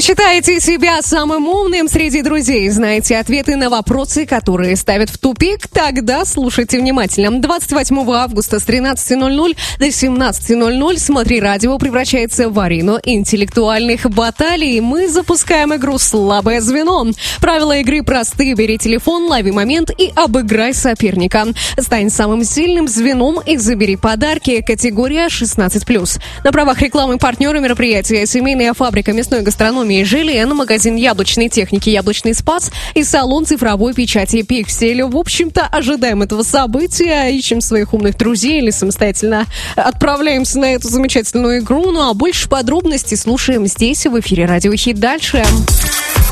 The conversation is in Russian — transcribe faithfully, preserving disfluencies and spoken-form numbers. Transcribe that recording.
Считаете себя самым умным среди друзей? Знаете ответы на вопросы, которые ставят в тупик? Тогда слушайте внимательно. двадцать восьмого августа с тринадцати ноль-ноль до семнадцати ноль-ноль «Смотри радио» превращается в арену интеллектуальных баталий. Мы запускаем игру «Слабое звено». Правила игры просты. Бери телефон, лови момент и обыграй соперника. Стань самым сильным звеном и забери подарки. Категория шестнадцать плюс. На правах рекламы партнера мероприятия «Семейная фабрика мясной гастрономии» «Желен», магазин яблочной техники «Яблочный спас» и салон цифровой печати «Пиксель». В общем-то, ожидаем этого события, ищем своих умных друзей или самостоятельно отправляемся на эту замечательную игру. Ну а больше подробностей слушаем здесь, в эфире Радио Хит. Дальше.